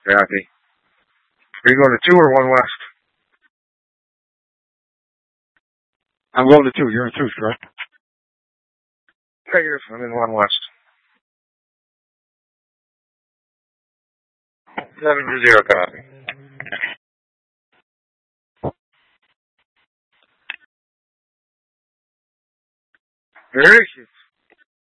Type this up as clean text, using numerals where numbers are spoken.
Copy. Are you going to 2 or 1 west? I'm going to 2. You're in 2, correct? Negative. I'm in 1 west. 7-0, copy. Very good.